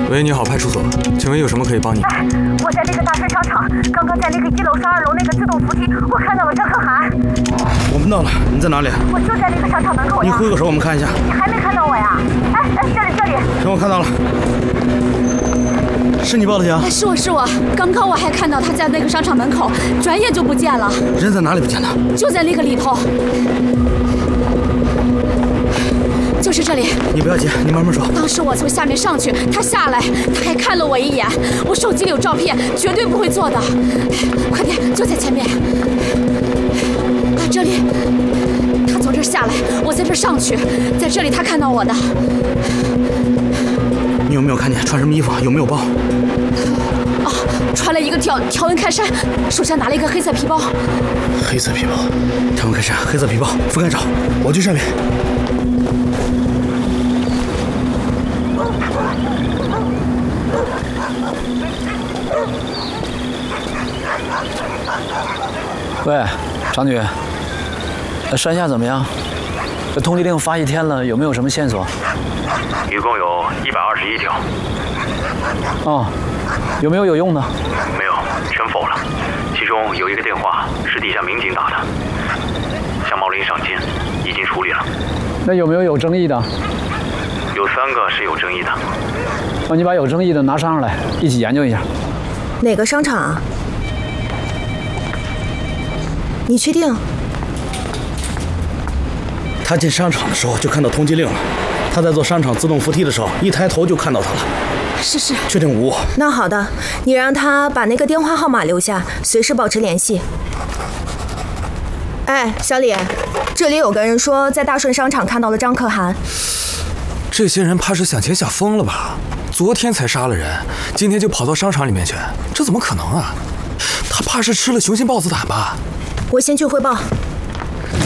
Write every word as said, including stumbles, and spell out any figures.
喂，你好，派出所，请问有什么可以帮你？ 哎，我在那个大顺商场，刚刚在那个一楼上二楼那个自动扶梯，我看到了张可涵。 我们到了，你在哪里？ 我就在那个商场门口呀。 你挥个手，我们看一下。 你还没看到我呀？哎哎，这里这里。 行，我看到了。是你报的警？ 哎，是我是我，刚刚我还看到他在那个商场门口，转眼就不见了。 人在哪里不见的？ 就在那个里头。就是这里。 你不要急，你慢慢说。 当时我从下面上去，他下来，他还看了我一眼。我手机里有照片，绝对不会做的。快点，就在前面。啊，这里。他从这儿下来，我在这儿上去，在这里他看到我的。 你有没有看见穿什么衣服？有没有包？ 哦，穿了一个条条纹开衫，手上拿了一个黑色皮包。 黑色皮包，条纹开衫，黑色皮包，覆盖找，我去上面。 喂，长女，山下怎么样？这通缉令发一天了，有没有什么线索？ 一共有一百二十一条。 哦，有没有有用的？ 没有，全否了。其中有一个电话是地下民警打的，向茂林赏金，已经处理了。 那有没有有争议的？ 有三个是有争议的。 哦，你把有争议的拿上来，一起研究一下。 哪个商场啊？你确定？ 他进商场的时候就看到通缉令了，他在坐商场自动扶梯的时候，一抬头就看到他了。 是是， 确定无误。 那好的，你让他把那个电话号码留下，随时保持联系。哎，小李，这里有个人说在大顺商场看到了张可涵。 这些人怕是想钱想疯了吧？昨天才杀了人，今天就跑到商场里面去，这怎么可能啊？他怕是吃了雄心豹子胆吧？ 我先去汇报。